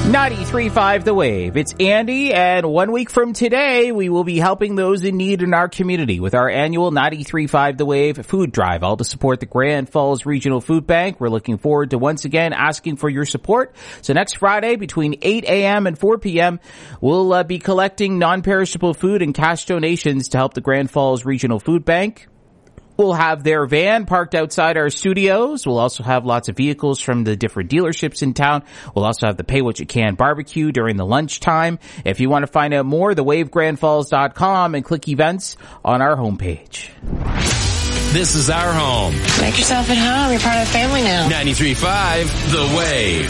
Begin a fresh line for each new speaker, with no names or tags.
93.5 The Wave. It's Andy, and 1 week from today, we will be helping those in need in our community with our annual 93.5 The Wave food drive, all to support the Grand Falls Regional Food Bank. We're looking forward to once again asking for your support. So next Friday between 8 a.m. and 4 p.m., we'll be collecting non-perishable food and cash donations to help the Grand Falls Regional Food Bank. We'll have their van parked outside our studios. We'll also have lots of vehicles from the different dealerships in town. We'll also have the Pay What You Can barbecue during the lunchtime. If you want to find out more, thewavegrandfalls.com and click events on our homepage.
This is our home.
Make yourself at home. You're part of the family now.
93.5 The Wave.